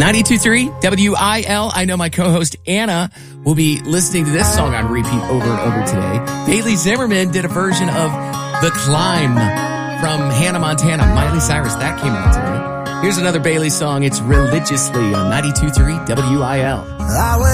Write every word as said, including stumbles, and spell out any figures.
ninety-two point three W I L. I know my co-host Anna will be listening to this song on repeat over and over today. Bailey Zimmerman did a version of The Climb from Hannah Montana. Miley Cyrus, that came out today. Here's another Bailey song. It's Religiously on ninety-two point three W I L.